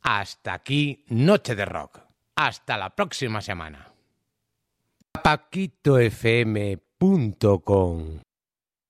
Hasta aquí Noche de Rock. Hasta la próxima semana. paquitofm.com